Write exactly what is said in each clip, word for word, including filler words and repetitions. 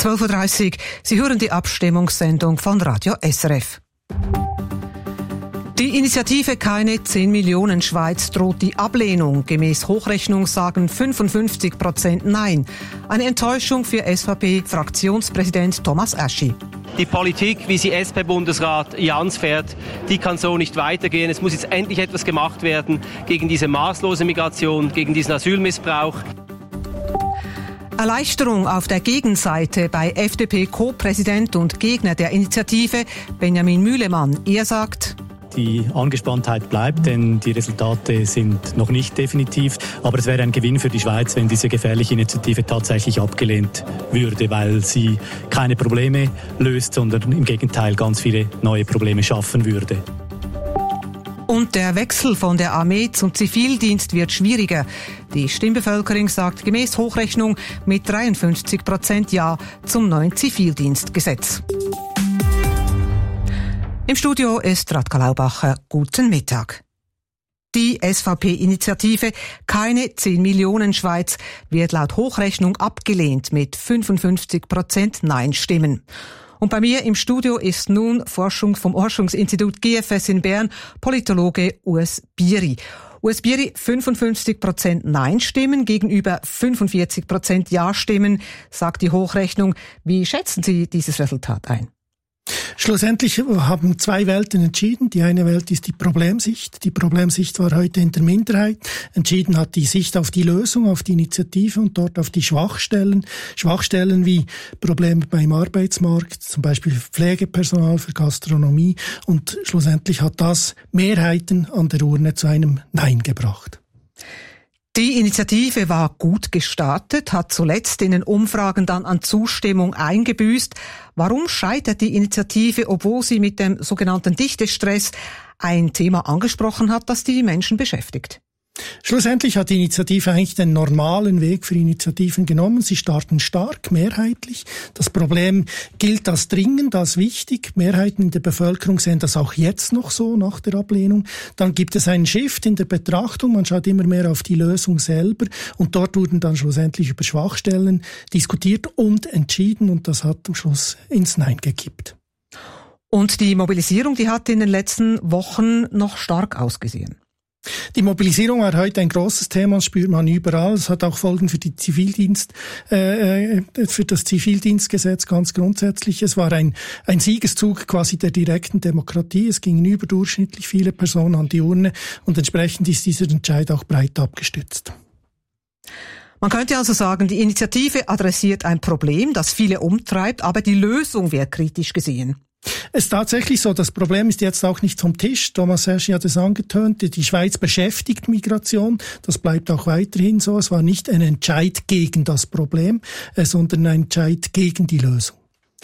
zwölf Uhr dreißig. Sie hören die Abstimmungssendung von Radio S R F. Die Initiative Keine zehn Millionen Schweiz droht die Ablehnung. Gemäß Hochrechnung sagen fünfundfünfzig Prozent Nein. Eine Enttäuschung für S V P-Fraktionspräsident Thomas Aschi. Die Politik, wie sie S P-Bundesrat Jans fährt, die kann so nicht weitergehen. Es muss jetzt endlich etwas gemacht werden gegen diese maßlose Migration, gegen diesen Asylmissbrauch. Erleichterung auf der Gegenseite bei F D P-Co-Präsident und Gegner der Initiative Benjamin Mühlemann. Er sagt: Die Angespanntheit bleibt, denn die Resultate sind noch nicht definitiv. Aber es wäre ein Gewinn für die Schweiz, wenn diese gefährliche Initiative tatsächlich abgelehnt würde, weil sie keine Probleme löst, sondern im Gegenteil ganz viele neue Probleme schaffen würde. Und der Wechsel von der Armee zum Zivildienst wird schwieriger. Die Stimmbevölkerung sagt gemäß Hochrechnung mit dreiundfünfzig Prozent Ja zum neuen Zivildienstgesetz. Im Studio ist Radka Laubacher. Guten Mittag. Die S V P-Initiative Keine zehn Millionen Schweiz wird laut Hochrechnung abgelehnt mit fünfundfünfzig Prozent Nein-Stimmen. Und bei mir im Studio ist nun Forschung vom Forschungsinstitut G F S in Bern Politologe Urs Bieri. Urs Bieri, fünfundfünfzig Prozent Nein-Stimmen gegenüber fünfundvierzig Prozent Ja-Stimmen, sagt die Hochrechnung. Wie schätzen Sie dieses Resultat ein? Schlussendlich haben zwei Welten entschieden. Die eine Welt ist die Problemsicht. Die Problemsicht war heute in der Minderheit. Entschieden hat die Sicht auf die Lösung, auf die Initiative und dort auf die Schwachstellen. Schwachstellen wie Probleme beim Arbeitsmarkt, zum Beispiel für Pflegepersonal, für Gastronomie. Und schlussendlich hat das Mehrheiten an der Urne zu einem Nein gebracht. Die Initiative war gut gestartet, hat zuletzt in den Umfragen dann an Zustimmung eingebüßt. Warum scheitert die Initiative, obwohl sie mit dem sogenannten Dichtestress ein Thema angesprochen hat, das die Menschen beschäftigt? Schlussendlich hat die Initiative eigentlich den normalen Weg für Initiativen genommen. Sie starten stark, mehrheitlich. Das Problem gilt als dringend, als wichtig. Mehrheiten in der Bevölkerung sehen das auch jetzt noch so nach der Ablehnung. Dann gibt es einen Shift in der Betrachtung. Man schaut immer mehr auf die Lösung selber. Und dort wurden dann schlussendlich über Schwachstellen diskutiert und entschieden. Und das hat am Schluss ins Nein gekippt. Und die Mobilisierung, die hat in den letzten Wochen noch stark ausgesehen. Die Mobilisierung war heute ein großes Thema, das spürt man überall. Es hat auch Folgen für die Zivildienst, äh, für das Zivildienstgesetz ganz grundsätzlich. Es war ein, ein Siegeszug quasi der direkten Demokratie. Es gingen überdurchschnittlich viele Personen an die Urne und entsprechend ist dieser Entscheid auch breit abgestützt. Man könnte also sagen, die Initiative adressiert ein Problem, das viele umtreibt, aber die Lösung wird kritisch gesehen. Es ist tatsächlich so, das Problem ist jetzt auch nicht vom Tisch. Thomas Aschi hat es angetönt, die Schweiz beschäftigt Migration. Das bleibt auch weiterhin so. Es war nicht ein Entscheid gegen das Problem, sondern ein Entscheid gegen die Lösung.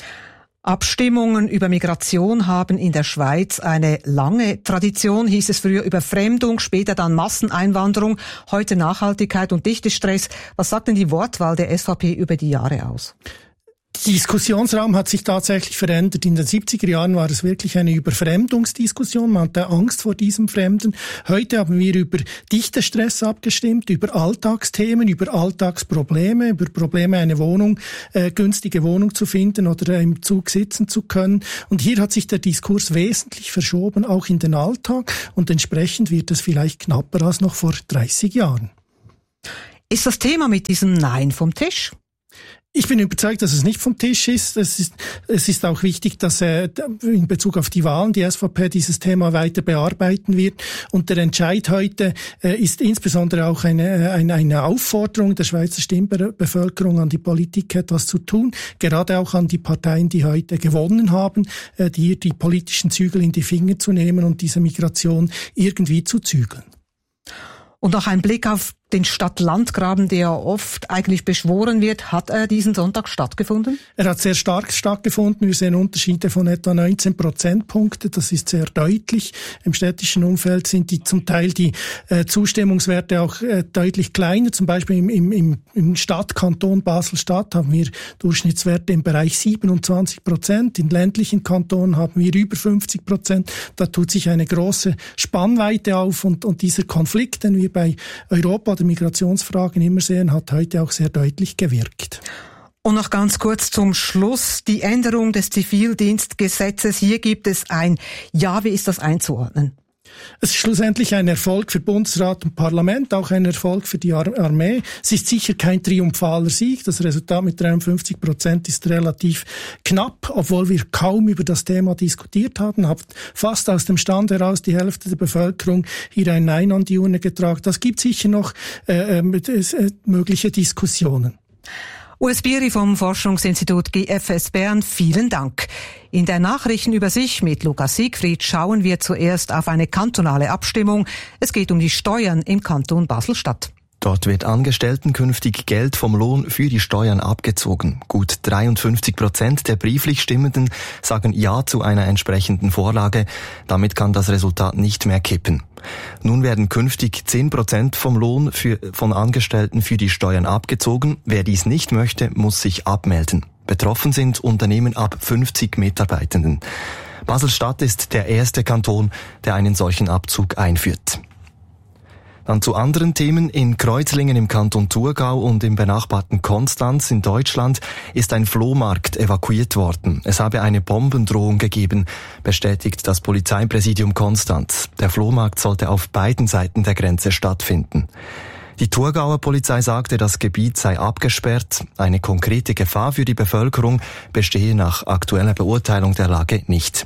Abstimmungen über Migration haben in der Schweiz eine lange Tradition, hieß es früher Überfremdung, später dann Masseneinwanderung, heute Nachhaltigkeit und Dichtestress. Was sagt denn die Wortwahl der S V P über die Jahre aus? Der Diskussionsraum hat sich tatsächlich verändert. In den siebziger Jahren war es wirklich eine Überfremdungsdiskussion. Man hatte Angst vor diesem Fremden. Heute haben wir über Dichtestress abgestimmt, über Alltagsthemen, über Alltagsprobleme, über Probleme, eine Wohnung, äh, günstige Wohnung zu finden oder im Zug sitzen zu können. Und hier hat sich der Diskurs wesentlich verschoben, auch in den Alltag. Und entsprechend wird es vielleicht knapper als noch vor dreißig Jahren. Ist das Thema mit diesem Nein vom Tisch? Ich bin überzeugt, dass es nicht vom Tisch ist. Es ist, es ist auch wichtig, dass äh, in Bezug auf die Wahlen die S V P dieses Thema weiter bearbeiten wird. Und der Entscheid heute äh, ist insbesondere auch eine, eine, eine Aufforderung der Schweizer Stimmbevölkerung an die Politik, etwas zu tun. Gerade auch an die Parteien, die heute gewonnen haben, äh, die, die politischen Zügel in die Finger zu nehmen und diese Migration irgendwie zu zügeln. Und noch ein Blick auf den Stadt-Land-Graben, der oft eigentlich beschworen wird. Hat er diesen Sonntag stattgefunden? Er hat sehr stark stattgefunden. Wir sehen Unterschiede von etwa neunzehn Prozentpunkte. Das ist sehr deutlich. Im städtischen Umfeld sind die zum Teil die äh, Zustimmungswerte auch äh, deutlich kleiner. Zum Beispiel im, im, im Stadtkanton Basel-Stadt haben wir Durchschnittswerte im Bereich siebenundzwanzig Prozent. In ländlichen Kantonen haben wir über fünfzig Prozent. Da tut sich eine große Spannweite auf und, und dieser Konflikt, den wir bei Europa der Migrationsfragen immer sehen, hat heute auch sehr deutlich gewirkt. Und noch ganz kurz zum Schluss die Änderung des Zivildienstgesetzes. Hier gibt es ein Ja. Wie ist das einzuordnen? Es ist schlussendlich ein Erfolg für Bundesrat und Parlament, auch ein Erfolg für die Ar- Armee. Es ist sicher kein triumphaler Sieg. Das Resultat mit dreiundfünfzig Prozent ist relativ knapp, obwohl wir kaum über das Thema diskutiert haben. Hat fast aus dem Stand heraus die Hälfte der Bevölkerung hier ein Nein an die Urne getragen. Das gibt sicher noch äh, äh, mögliche Diskussionen. Urs Bieri vom Forschungsinstitut G F S Bern, vielen Dank. In der Nachrichtenübersicht mit Lukas Siegfried schauen wir zuerst auf eine kantonale Abstimmung. Es geht um die Steuern im Kanton Basel-Stadt. Dort wird Angestellten künftig Geld vom Lohn für die Steuern abgezogen. Gut dreiundfünfzig Prozent der brieflich Stimmenden sagen Ja zu einer entsprechenden Vorlage. Damit kann das Resultat nicht mehr kippen. Nun werden künftig zehn Prozent vom Lohn für, von Angestellten für die Steuern abgezogen. Wer dies nicht möchte, muss sich abmelden. Betroffen sind Unternehmen ab fünfzig Mitarbeitenden. Basel-Stadt ist der erste Kanton, der einen solchen Abzug einführt. Dann zu anderen Themen. In Kreuzlingen im Kanton Thurgau und im benachbarten Konstanz in Deutschland ist ein Flohmarkt evakuiert worden. Es habe eine Bombendrohung gegeben, bestätigt das Polizeipräsidium Konstanz. Der Flohmarkt sollte auf beiden Seiten der Grenze stattfinden. Die Thurgauer Polizei sagte, das Gebiet sei abgesperrt. Eine konkrete Gefahr für die Bevölkerung bestehe nach aktueller Beurteilung der Lage nicht.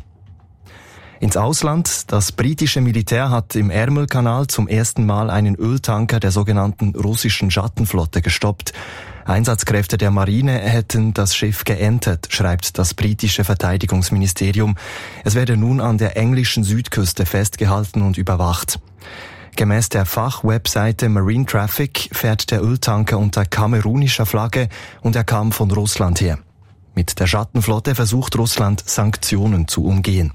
Ins Ausland. Das britische Militär hat im Ärmelkanal zum ersten Mal einen Öltanker der sogenannten russischen Schattenflotte gestoppt. Einsatzkräfte der Marine hätten das Schiff geentert, schreibt das britische Verteidigungsministerium. Es werde nun an der englischen Südküste festgehalten und überwacht. Gemäß der Fachwebseite Marine Traffic fährt der Öltanker unter kamerunischer Flagge und er kam von Russland her. Mit der Schattenflotte versucht Russland, Sanktionen zu umgehen.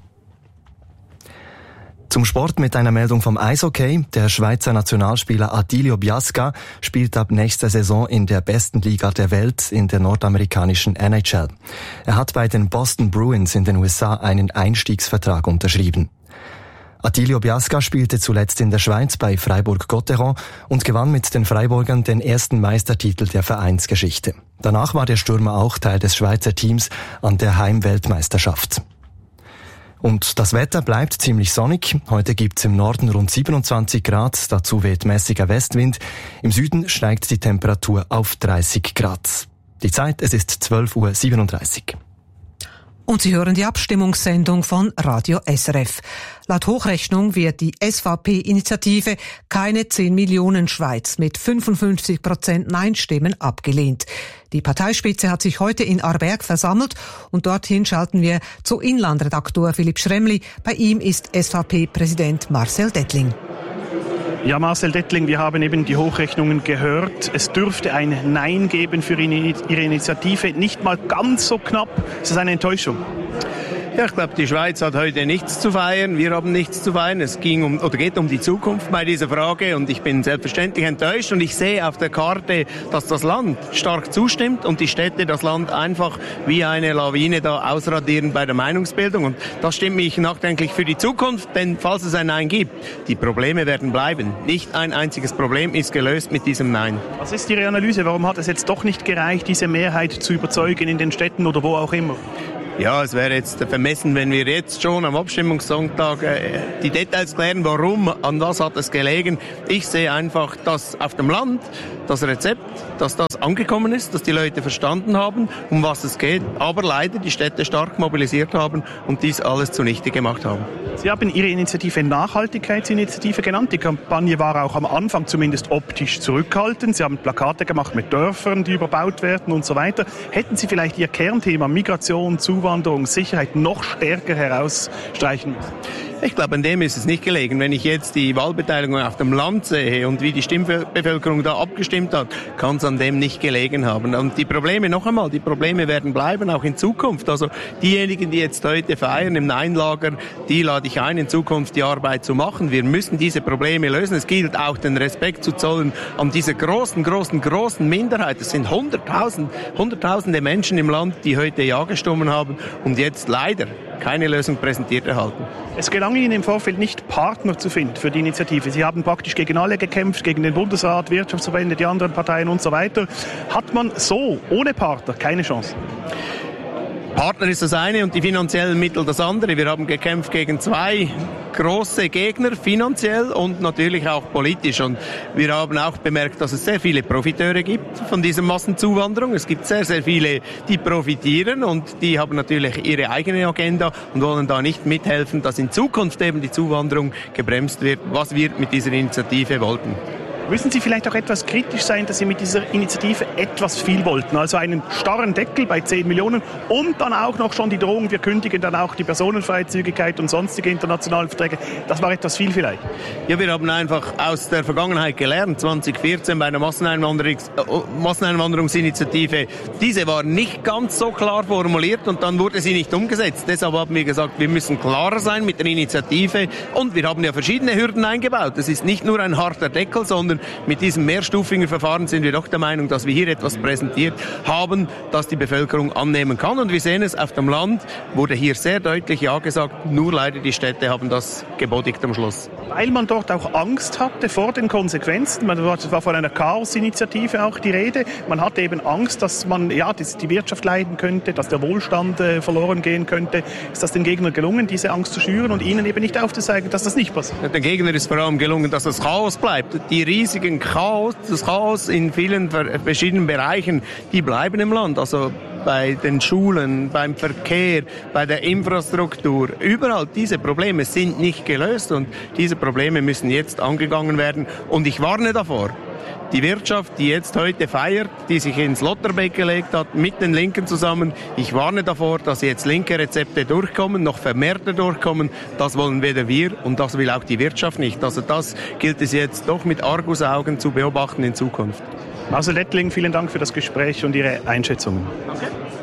Zum Sport mit einer Meldung vom Eishockey. Der Schweizer Nationalspieler Attilio Biasca spielt ab nächster Saison in der besten Liga der Welt, in der nordamerikanischen N H L. Er hat bei den Boston Bruins in den U S A einen Einstiegsvertrag unterschrieben. Attilio Biasca spielte zuletzt in der Schweiz bei Freiburg-Gotteron und gewann mit den Freiburgern den ersten Meistertitel der Vereinsgeschichte. Danach war der Stürmer auch Teil des Schweizer Teams an der Heimweltmeisterschaft. Und das Wetter bleibt ziemlich sonnig. Heute gibt's im Norden rund siebenundzwanzig Grad, dazu weht mäßiger Westwind. Im Süden steigt die Temperatur auf dreißig Grad. Die Zeit, es ist zwölf Uhr siebenunddreißig. Und Sie hören die Abstimmungssendung von Radio S R F. Laut Hochrechnung wird die S V P-Initiative Keine zehn Millionen Schweiz mit fünfundfünfzig Prozent Nein-Stimmen abgelehnt. Die Parteispitze hat sich heute in Aarberg versammelt und dorthin schalten wir zu Inlandredaktor Philipp Schremli. Bei ihm ist S V P-Präsident Marcel Dettling. Ja, Marcel Dettling, wir haben eben die Hochrechnungen gehört. Es dürfte ein Nein geben für Ihre Initiative. Nicht mal ganz so knapp. Ist das eine Enttäuschung? Ja, ich glaube, die Schweiz hat heute nichts zu feiern. Wir haben nichts zu feiern. Es ging um, oder geht um die Zukunft bei dieser Frage und ich bin selbstverständlich enttäuscht und ich sehe auf der Karte, dass das Land stark zustimmt und die Städte das Land einfach wie eine Lawine da ausradieren bei der Meinungsbildung und das stimmt mich nachdenklich für die Zukunft, denn falls es ein Nein gibt, die Probleme werden bleiben. Nicht ein einziges Problem ist gelöst mit diesem Nein. Was ist Ihre Analyse? Warum hat es jetzt doch nicht gereicht, diese Mehrheit zu überzeugen in den Städten oder wo auch immer? Ja, es wäre jetzt vermessen, wenn wir jetzt schon am Abstimmungssonntag äh, die Details klären, warum, an was hat es gelegen. Ich sehe einfach, dass auf dem Land das Rezept, dass das angekommen ist, dass die Leute verstanden haben, um was es geht, aber leider die Städte stark mobilisiert haben und dies alles zunichte gemacht haben. Sie haben Ihre Initiative Nachhaltigkeitsinitiative genannt. Die Kampagne war auch am Anfang zumindest optisch zurückhaltend. Sie haben Plakate gemacht mit Dörfern, die überbaut werden und so weiter. Hätten Sie vielleicht Ihr Kernthema Migration, Zuwanderung, Sicherheit noch stärker herausstreichen müssen? Ich glaube, an dem ist es nicht gelegen. Wenn ich jetzt die Wahlbeteiligung auf dem Land sehe und wie die Stimmbevölkerung da abgestimmt hat, kann es an dem nicht gelegen haben. Und die Probleme, noch einmal, die Probleme werden bleiben, auch in Zukunft. Also diejenigen, die jetzt heute feiern im Nein-Lager, die lade ich ein, in Zukunft die Arbeit zu machen. Wir müssen diese Probleme lösen. Es gilt auch, den Respekt zu zollen an diese großen, großen, großen Minderheit. Es sind hunderttausend, hunderttausende Menschen im Land, die heute Ja gestimmt haben und jetzt leider keine Lösung präsentiert erhalten. Es gelang Ihnen im Vorfeld nicht, Partner zu finden für die Initiative. Sie haben praktisch gegen alle gekämpft, gegen den Bundesrat, Wirtschaftsverbände, die anderen Parteien und so weiter. Hat man so, ohne Partner, keine Chance? Partner ist das eine und die finanziellen Mittel das andere. Wir haben gekämpft gegen zwei große Gegner, finanziell und natürlich auch politisch. Und wir haben auch bemerkt, dass es sehr viele Profiteure gibt von dieser Massenzuwanderung. Es gibt sehr, sehr viele, die profitieren und die haben natürlich ihre eigene Agenda und wollen da nicht mithelfen, dass in Zukunft eben die Zuwanderung gebremst wird, was wir mit dieser Initiative wollten. Müssen Sie vielleicht auch etwas kritisch sein, dass Sie mit dieser Initiative etwas viel wollten? Also einen starren Deckel bei zehn Millionen und dann auch noch schon die Drohung, wir kündigen dann auch die Personenfreizügigkeit und sonstige internationale Verträge. Das war etwas viel vielleicht. Ja, wir haben einfach aus der Vergangenheit gelernt, zwanzig vierzehn bei einer Masseneinwanderungs- äh, Masseneinwanderungsinitiative. Diese war nicht ganz so klar formuliert und dann wurde sie nicht umgesetzt. Deshalb haben wir gesagt, wir müssen klarer sein mit der Initiative und wir haben ja verschiedene Hürden eingebaut. Es ist nicht nur ein harter Deckel, sondern mit diesem mehrstufigen Verfahren sind wir doch der Meinung, dass wir hier etwas präsentiert haben, das die Bevölkerung annehmen kann. Und wir sehen es, auf dem Land wurde hier sehr deutlich Ja gesagt, nur leider die Städte haben das gebodigt am Schluss. Weil man dort auch Angst hatte vor den Konsequenzen. Man war, es war von einer Chaos-Initiative auch die Rede. Man hatte eben Angst, dass man ja, die Wirtschaft leiden könnte, dass der Wohlstand äh, verloren gehen könnte. Ist das den Gegnern gelungen, diese Angst zu schüren und ihnen eben nicht aufzuzeigen, dass das nicht passiert? Den Gegnern ist vor allem gelungen, dass das Chaos bleibt. Die riesigen Chaos, das Chaos in vielen verschiedenen Bereichen, die bleiben im Land. Also bei den Schulen, beim Verkehr, bei der Infrastruktur. Überall diese Probleme sind nicht gelöst und diese Probleme müssen jetzt angegangen werden. Und ich warne davor. Die Wirtschaft, die jetzt heute feiert, die sich ins Lotterbeck gelegt hat, mit den Linken zusammen, ich warne davor, dass jetzt linke Rezepte durchkommen, noch vermehrter durchkommen. Das wollen weder wir und das will auch die Wirtschaft nicht. Also das gilt es jetzt doch mit Argusaugen zu beobachten in Zukunft. Marcel Ettling, vielen Dank für das Gespräch und Ihre Einschätzungen. Danke.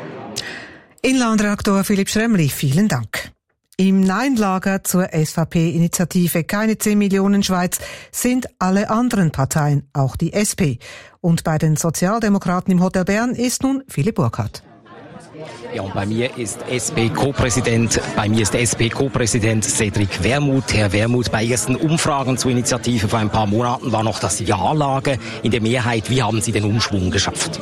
Inlandredaktor Philipp Schremli, vielen Dank. Im Nein-Lager zur S V P-Initiative Keine zehn Millionen Schweiz sind alle anderen Parteien, auch die S P. Und bei den Sozialdemokraten im Hotel Bern ist nun Philipp Burkhardt. Ja, und bei mir ist S P-Co-Präsident, bei mir ist S P-Co-Präsident Cedric Wermuth. Herr Wermuth, bei ersten Umfragen zur Initiative vor ein paar Monaten war noch das Ja-Lager in der Mehrheit. Wie haben Sie den Umschwung geschafft?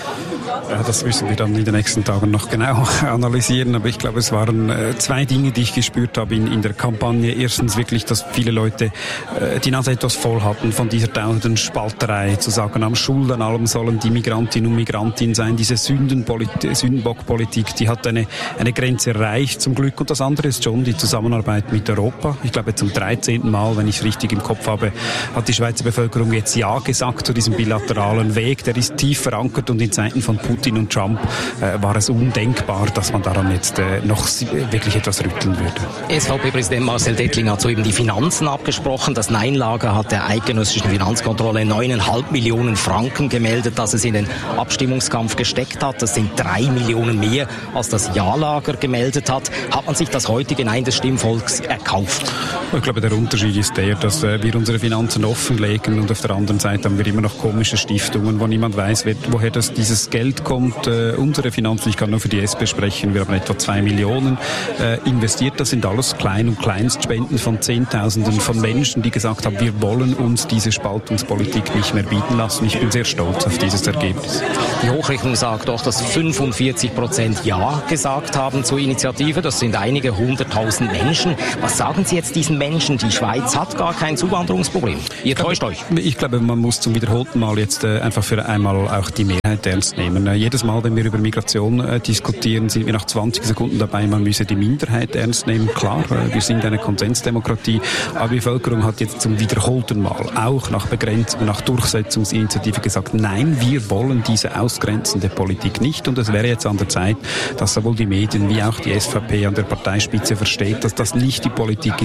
Ja, das müssen wir dann in den nächsten Tagen noch genau analysieren. Aber ich glaube, es waren äh, zwei Dinge, die ich gespürt habe in, in der Kampagne. Erstens wirklich, dass viele Leute äh, die Nase etwas voll hatten von dieser dauernden Spalterei. Zu sagen, am Schuld an allem sollen die Migrantinnen und Migrantinnen sein. Diese Sündenpolit- Sündenbockpolitik, die hat eine, eine Grenze erreicht zum Glück. Und das andere ist schon die Zusammenarbeit mit Europa. Ich glaube, zum dreizehnten Mal, wenn ich es richtig im Kopf habe, hat die Schweizer Bevölkerung jetzt Ja gesagt zu diesem bilateralen Weg. Der ist tief verankert und in Zeiten von Putin und Trump äh, war es undenkbar, dass man daran jetzt äh, noch wirklich etwas rütteln würde. S V P-Präsident Marcel Ettling hat soeben die Finanzen abgesprochen. Das Nein-Lager hat der eidgenössischen Finanzkontrolle neuneinhalb Millionen Franken gemeldet, dass es in den Abstimmungskampf gesteckt hat. Das sind drei Millionen mehr, als das Ja-Lager gemeldet hat. Hat man sich das heutige Nein des Stimmvolks erkauft? Ich glaube, der Unterschied ist der, dass äh, wir unsere Finanzen offenlegen und auf der anderen Seite haben wir immer noch komische Stiftungen, wo niemand weiß, woher das, dieses Geld kommt. Äh, unsere Finanzen, ich kann nur für die S P sprechen, wir haben etwa zwei Millionen äh, investiert. Das sind alles Klein- und Kleinstspenden von Zehntausenden von Menschen, die gesagt haben, wir wollen uns diese Spaltungspolitik nicht mehr bieten lassen. Ich bin sehr stolz auf dieses Ergebnis. Die Hochrechnung sagt doch, dass fünfundvierzig Prozent Ja gesagt haben zur Initiative. Das sind einige hunderttausend Menschen. Was sagen Sie jetzt diesen Menschen? Die Schweiz hat gar kein Zuwanderungsproblem. Ihr täuscht euch. Ich glaube, man muss zum wiederholten Mal jetzt äh, einfach für einmal auch die Mehrheit ernst nehmen. Äh, jedes Mal, wenn wir über Migration äh, diskutieren, sind wir nach zwanzig Sekunden dabei, man müsse die Minderheit ernst nehmen. Klar, äh, wir sind eine Konsensdemokratie, aber die Bevölkerung hat jetzt zum wiederholten Mal auch nach Begrenzung, nach Durchsetzungsinitiative gesagt, nein, wir wollen diese ausgrenzende Politik nicht und es wäre jetzt an der Zeit, dass sowohl die Medien wie auch die S V P an der Parteispitze versteht, dass das nicht die Politik ist, die die Schweiz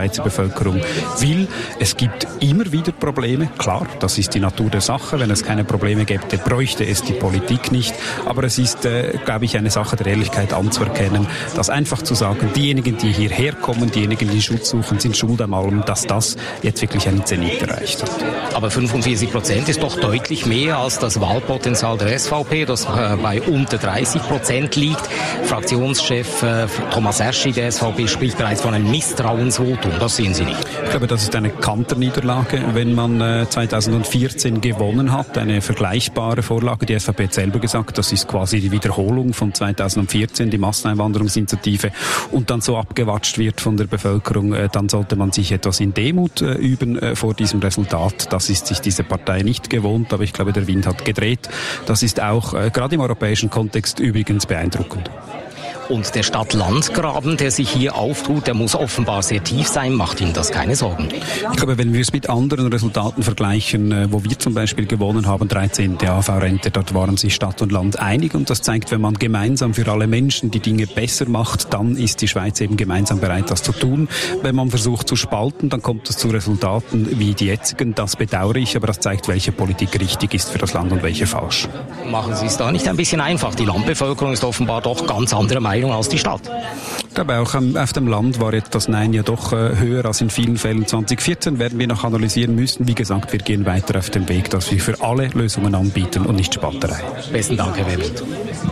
Schweizer Bevölkerung will. Es gibt immer wieder Probleme, klar, das ist die Natur der Sache. Wenn es keine Probleme gäbe, bräuchte es die Politik nicht. Aber es ist, äh, glaube ich, eine Sache der Ehrlichkeit anzuerkennen, dass einfach zu sagen, diejenigen, die hierher kommen, diejenigen, die Schutz suchen, sind schuld am allem, dass das jetzt wirklich einen Zenit erreicht hat. Aber fünfundvierzig Prozent ist doch deutlich mehr als das Wahlpotenzial der S V P, das äh, bei unter dreißig Prozent liegt. Fraktionschef äh, Thomas Erschi der S V P spricht bereits von einem Misstrauensvotum. Das sehen Sie nicht. Ich glaube, das ist eine Kanterniederlage, wenn man äh, zweitausendvierzehn gewonnen hat, eine vergleichbare Vorlage. Die S V P hat selber gesagt, das ist quasi die Wiederholung von zweitausendvierzehn, die Masseneinwanderungsinitiative, und dann so abgewatscht wird von der Bevölkerung, äh, dann sollte man sich etwas in Demut äh, üben äh, vor diesem Resultat. Das ist sich diese Partei nicht gewohnt, aber ich glaube, der Wind hat gedreht. Das ist auch äh, gerade im europäischen Kontext übrigens beeindruckend. Und der Stadt-Land-Graben, der sich hier auftut, der muss offenbar sehr tief sein. Macht Ihnen das keine Sorgen? Ich glaube, wenn wir es mit anderen Resultaten vergleichen, wo wir zum Beispiel gewonnen haben, dreizehnte A V-Rente, dort waren sich Stadt und Land einig. Und das zeigt, wenn man gemeinsam für alle Menschen die Dinge besser macht, dann ist die Schweiz eben gemeinsam bereit, das zu tun. Wenn man versucht zu spalten, dann kommt es zu Resultaten wie die jetzigen. Das bedauere ich, aber das zeigt, welche Politik richtig ist für das Land und welche falsch. Machen Sie es da nicht ein bisschen einfach? Die Landbevölkerung ist offenbar doch ganz anderer Meinung als die Stadt. Ich glaube, auch auf dem Land war jetzt das Nein ja doch höher als in vielen Fällen. zwanzig vierzehn werden wir noch analysieren müssen. Wie gesagt, wir gehen weiter auf dem Weg, dass wir für alle Lösungen anbieten und nicht Spalterei. Besten Dank, Herr Webelt.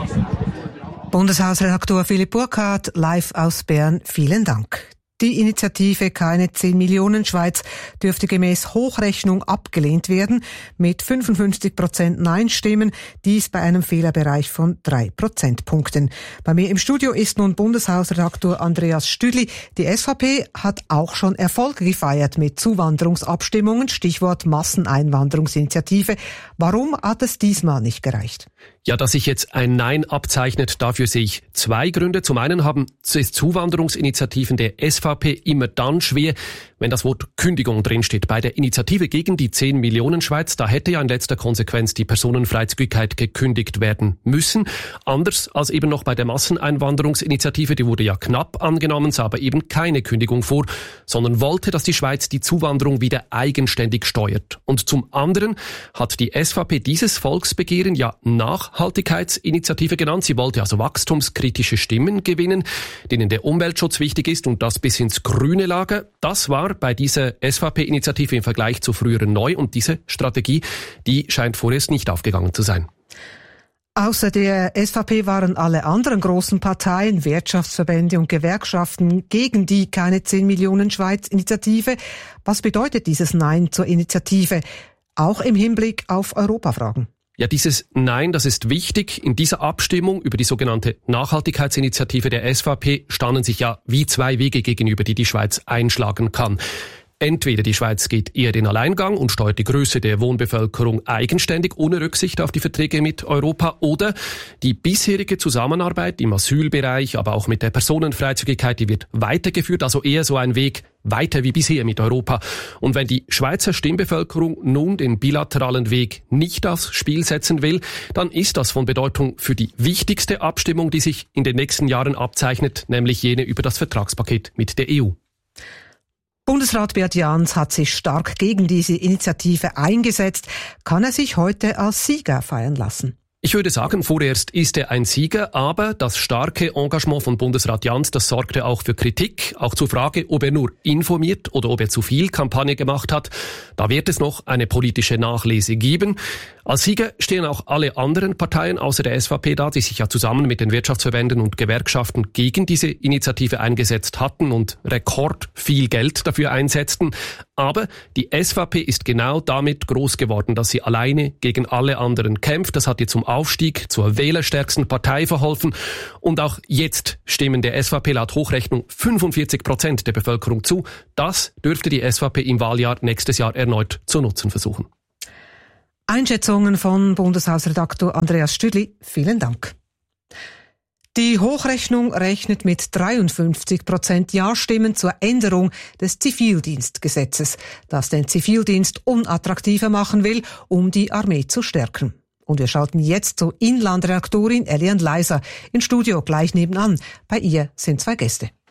Bundeshausredaktor Philipp Burkhardt, live aus Bern. Vielen Dank. Die Initiative Keine zehn Millionen Schweiz dürfte gemäß Hochrechnung abgelehnt werden, mit fünfundfünfzig Prozent Nein-Stimmen, dies bei einem Fehlerbereich von drei Prozentpunkten. Bei mir im Studio ist nun Bundeshausredaktor Andreas Stüdli. Die S V P hat auch schon Erfolge gefeiert mit Zuwanderungsabstimmungen, Stichwort Masseneinwanderungsinitiative. Warum hat es diesmal nicht gereicht? Ja, dass sich jetzt ein Nein abzeichnet, dafür sehe ich zwei Gründe. Zum einen haben Zuwanderungsinitiativen der S V P immer dann schwer, wenn das Wort Kündigung drinsteht. Bei der Initiative gegen die zehn Millionen Schweiz, da hätte ja in letzter Konsequenz die Personenfreizügigkeit gekündigt werden müssen. Anders als eben noch bei der Masseneinwanderungsinitiative, die wurde ja knapp angenommen, sah aber eben keine Kündigung vor, sondern wollte, dass die Schweiz die Zuwanderung wieder eigenständig steuert. Und zum anderen hat die S V P dieses Volksbegehren ja Nachhaltigkeitsinitiative genannt. Sie wollte also wachstumskritische Stimmen gewinnen, denen der Umweltschutz wichtig ist, und das bis ins grüne Lager. Das war bei dieser S V P-Initiative im Vergleich zu früheren neu, und diese Strategie, die scheint vorerst nicht aufgegangen zu sein. Außer der S V P waren alle anderen großen Parteien, Wirtschaftsverbände und Gewerkschaften gegen die Keine zehn Millionen Schweiz-Initiative. Was bedeutet dieses Nein zur Initiative, auch im Hinblick auf Europafragen? Ja, dieses Nein, das ist wichtig. In dieser Abstimmung über die sogenannte Nachhaltigkeitsinitiative der S V P standen sich ja wie zwei Wege gegenüber, die die Schweiz einschlagen kann. Entweder die Schweiz geht eher den Alleingang und steuert die Größe der Wohnbevölkerung eigenständig, ohne Rücksicht auf die Verträge mit Europa, oder die bisherige Zusammenarbeit im Asylbereich, aber auch mit der Personenfreizügigkeit, die wird weitergeführt, also eher so ein Weg weiter wie bisher mit Europa. Und wenn die Schweizer Stimmbevölkerung nun den bilateralen Weg nicht aufs Spiel setzen will, dann ist das von Bedeutung für die wichtigste Abstimmung, die sich in den nächsten Jahren abzeichnet, nämlich jene über das Vertragspaket mit der E U. Bundesrat Beat Jans hat sich stark gegen diese Initiative eingesetzt. Kann er sich heute als Sieger feiern lassen? Ich würde sagen, vorerst ist er ein Sieger, aber das starke Engagement von Bundesrat Jans, das sorgte auch für Kritik, auch zur Frage, ob er nur informiert oder ob er zu viel Kampagne gemacht hat. Da wird es noch eine politische Nachlese geben. Als Sieger stehen auch alle anderen Parteien außer der S V P da, die sich ja zusammen mit den Wirtschaftsverbänden und Gewerkschaften gegen diese Initiative eingesetzt hatten und rekord viel Geld dafür einsetzten. Aber die S V P ist genau damit groß geworden, dass sie alleine gegen alle anderen kämpft. Das hat ihr zum Aufstieg zur wählerstärksten Partei verholfen. Und auch jetzt stimmen der S V P laut Hochrechnung fünfundvierzig Prozent der Bevölkerung zu. Das dürfte die S V P im Wahljahr nächstes Jahr erneut zu nutzen versuchen. Einschätzungen von Bundeshausredaktor Andreas Stüdli. Vielen Dank. Die Hochrechnung rechnet mit dreiundfünfzig Prozent Ja-Stimmen zur Änderung des Zivildienstgesetzes, das den Zivildienst unattraktiver machen will, um die Armee zu stärken. Und wir schalten jetzt zur Inlandredaktorin Eliane Leiser ins Studio gleich nebenan. Bei ihr sind zwei Gäste.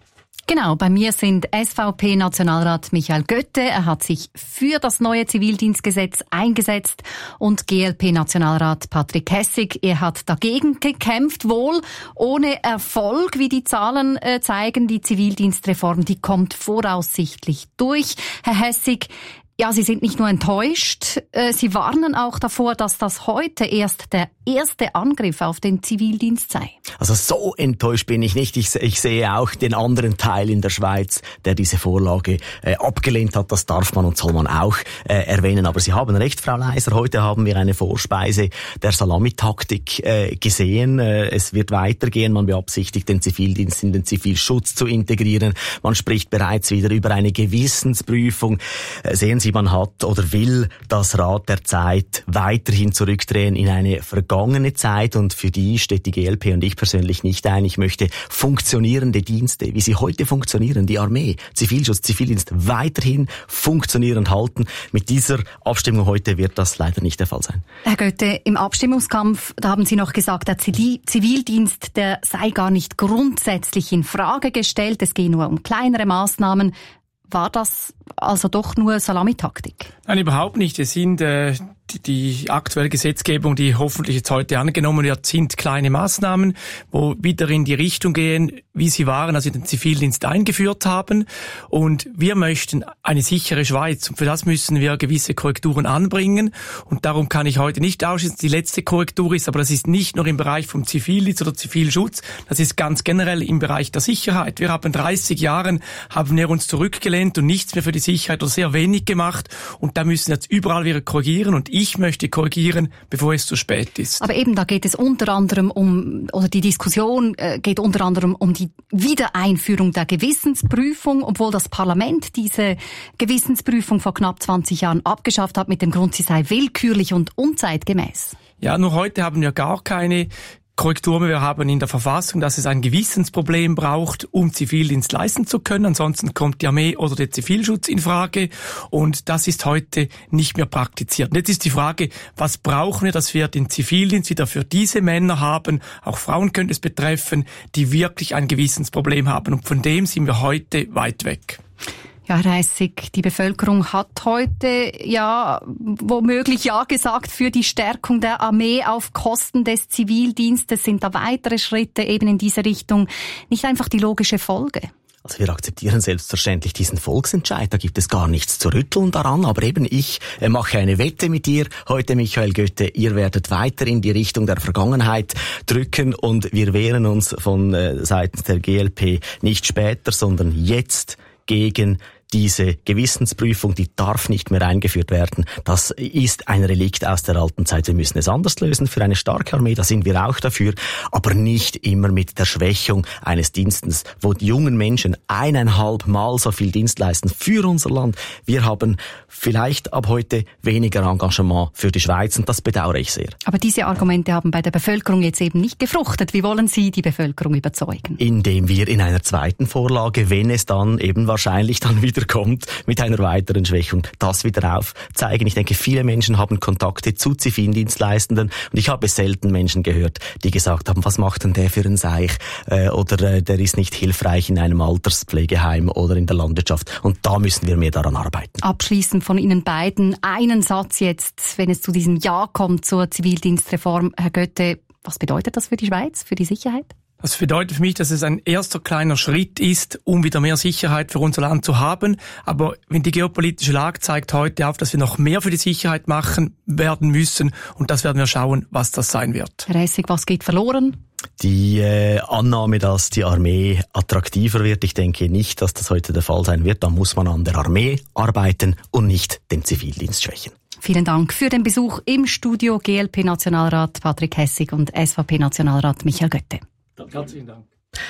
Genau, bei mir sind S V P-Nationalrat Michael Götte, er hat sich für das neue Zivildienstgesetz eingesetzt, und G L P-Nationalrat Patrick Hessig, er hat dagegen gekämpft, wohl ohne Erfolg, wie die Zahlen äh, zeigen. Die Zivildienstreform, die kommt voraussichtlich durch. Herr Hessig, ja, Sie sind nicht nur enttäuscht, äh, Sie warnen auch davor, dass das heute erst der erste Angriff auf den Zivildienst sei. Also so enttäuscht bin ich nicht. Ich, ich sehe auch den anderen Teil in der Schweiz, der diese Vorlage äh, abgelehnt hat. Das darf man und soll man auch äh, erwähnen. Aber Sie haben recht, Frau Leiser. Heute haben wir eine Vorspeise der Salamitaktik äh, gesehen. Äh, es wird weitergehen. Man beabsichtigt, den Zivildienst in den Zivilschutz zu integrieren. Man spricht bereits wieder über eine Gewissensprüfung. Äh, sehen Sie, man hat oder will das Rad der Zeit weiterhin zurückdrehen in eine vergangene Zeit, und für die steht die G L P und ich persönlich nicht ein. Ich möchte funktionierende Dienste, wie sie heute funktionieren, die Armee, Zivilschutz, Zivildienst, weiterhin funktionierend halten. Mit dieser Abstimmung heute wird das leider nicht der Fall sein. Herr Götte, im Abstimmungskampf, da haben Sie noch gesagt, der Zivildienst, der sei gar nicht grundsätzlich in Frage gestellt, es gehe nur um kleinere Maßnahmen. War das also doch nur Salamitaktik? Nein, überhaupt nicht. Es sind äh, die, die aktuelle Gesetzgebung, die hoffentlich jetzt heute angenommen wird, sind kleine Maßnahmen, wo wieder in die Richtung gehen, wie sie waren, als wir den Zivildienst eingeführt haben. Und wir möchten eine sichere Schweiz. Und für das müssen wir gewisse Korrekturen anbringen. Und darum kann ich heute nicht ausschließen, dass die letzte Korrektur ist, aber das ist nicht nur im Bereich vom Zivildienst oder Zivilschutz, das ist ganz generell im Bereich der Sicherheit. Wir haben dreißig Jahren, haben wir uns zurückgelehnt und nichts mehr für die Sicherheit oder sehr wenig gemacht. Und da müssen wir jetzt überall wieder korrigieren. Und ich möchte korrigieren, bevor es zu spät ist. Aber eben, da geht es unter anderem um, oder die Diskussion äh, geht unter anderem um die Wiedereinführung der Gewissensprüfung, obwohl das Parlament diese Gewissensprüfung vor knapp zwanzig Jahren abgeschafft hat mit dem Grund, sie sei willkürlich und unzeitgemäß. Ja, nur heute haben wir gar keine Korrektur. Wir haben in der Verfassung, dass es ein Gewissensproblem braucht, um Zivildienst leisten zu können. Ansonsten kommt die Armee oder der Zivilschutz in Frage. Und das ist heute nicht mehr praktiziert. Und jetzt ist die Frage, was brauchen wir, dass wir den Zivildienst wieder für diese Männer haben, auch Frauen könnte es betreffen, die wirklich ein Gewissensproblem haben. Und von dem sind wir heute weit weg. Ja, Herr Hessig, die Bevölkerung hat heute ja womöglich ja gesagt für die Stärkung der Armee auf Kosten des Zivildienstes. Sind da weitere Schritte eben in diese Richtung nicht einfach die logische Folge? Also wir akzeptieren selbstverständlich diesen Volksentscheid, da gibt es gar nichts zu rütteln daran, aber eben ich äh, mache eine Wette mit dir heute, Michael Götte, ihr werdet weiter in die Richtung der Vergangenheit drücken und wir wehren uns von äh, seitens der G L P nicht später, sondern jetzt gegen diese Gewissensprüfung, die darf nicht mehr eingeführt werden. Das ist ein Relikt aus der alten Zeit. Wir müssen es anders lösen für eine starke Armee, da sind wir auch dafür, aber nicht immer mit der Schwächung eines Dienstes, wo die jungen Menschen eineinhalb Mal so viel Dienst leisten für unser Land. Wir haben vielleicht ab heute weniger Engagement für die Schweiz und das bedauere ich sehr. Aber diese Argumente haben bei der Bevölkerung jetzt eben nicht gefruchtet. Wie wollen Sie die Bevölkerung überzeugen? Indem wir in einer zweiten Vorlage, wenn es dann eben wahrscheinlich dann wieder kommt, mit einer weiteren Schwächung, das wieder aufzeigen. Ich denke, viele Menschen haben Kontakte zu Zivildienstleistenden und ich habe selten Menschen gehört, die gesagt haben, was macht denn der für ein Seich äh, oder äh, der ist nicht hilfreich in einem Alterspflegeheim oder in der Landwirtschaft. Und da müssen wir mehr daran arbeiten. Abschließend von Ihnen beiden einen Satz jetzt, wenn es zu diesem Ja kommt zur Zivildienstreform. Herr Götte, was bedeutet das für die Schweiz, für die Sicherheit? Das bedeutet für mich, dass es ein erster kleiner Schritt ist, um wieder mehr Sicherheit für unser Land zu haben. Aber wenn die geopolitische Lage zeigt heute auf, dass wir noch mehr für die Sicherheit machen werden müssen, und das werden wir schauen, was das sein wird. Herr Hessig, was geht verloren? Die äh, Annahme, dass die Armee attraktiver wird, ich denke nicht, dass das heute der Fall sein wird. Da muss man an der Armee arbeiten und nicht den Zivildienst schwächen. Vielen Dank für den Besuch im Studio, G L P-Nationalrat Patrick Hessig und S V P-Nationalrat Michael Götte. Herzlichen Dank.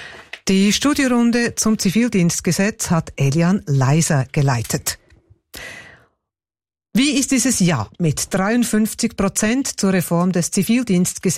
Die Studiorunde zum Zivildienstgesetz hat Elian Leiser geleitet. Wie ist dieses Ja mit dreiundfünfzig Prozent zur Reform des Zivildienstgesetzes